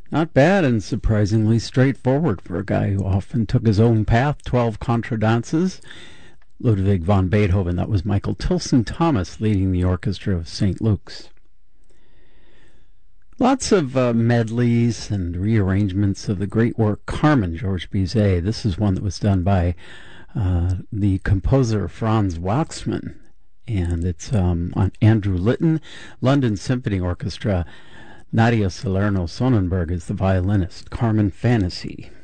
Not bad and surprisingly straightforward for a guy who often took his own path. 12 contradances. Ludwig van Beethoven. That was Michael Tilson Thomas leading the orchestra of St. Luke's. Lots of medleys and rearrangements of the great work Carmen, Georges Bizet. This is one that was done by the composer Franz Waxman, and it's on Andrew Litton. London Symphony Orchestra. Nadia Salerno Sonnenberg is the violinist. Carmen Fantasy.